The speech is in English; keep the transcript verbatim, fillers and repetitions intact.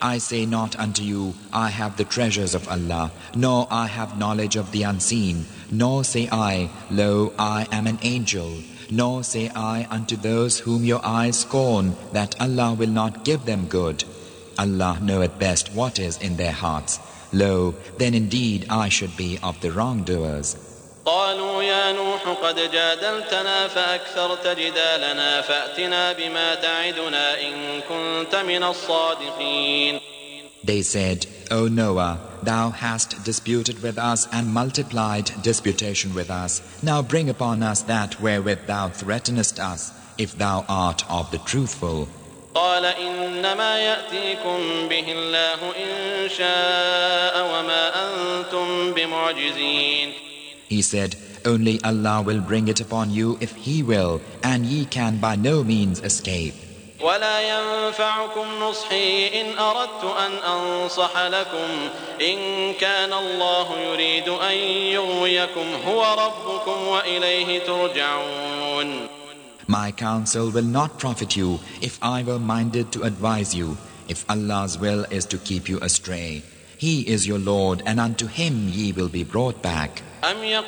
I say not unto you, I have the treasures of Allah, nor I have knowledge of the unseen, nor say I, lo, I am an angel, nor say I unto those whom your eyes scorn, that Allah will not give them good. Allah knoweth best what is in their hearts. Lo, then indeed I should be of the wrongdoers. قالوا يا نوح قد جادلتنا فأكثرت جدالنا فأتنا بما تعدنا إن كنت من الصادقين. They said, O Noah, thou hast disputed with us and multiplied disputation with us. Now bring upon us that wherewith thou threatenest us, if thou art of the truthful. قال إنما يأتيكم به الله إن شاء وما أنتم بمعجزين. He said, only Allah will bring it upon you if He will, and ye can by no means escape. ولا ينفعكم نصحي إن أردت أن أنصح لكم إن كان الله يريد أن يغويكم هو ربكم وإليه ترجعون. My counsel will not profit you if I were minded to advise you, if Allah's will is to keep you astray. He is your Lord, and unto Him ye will be brought back.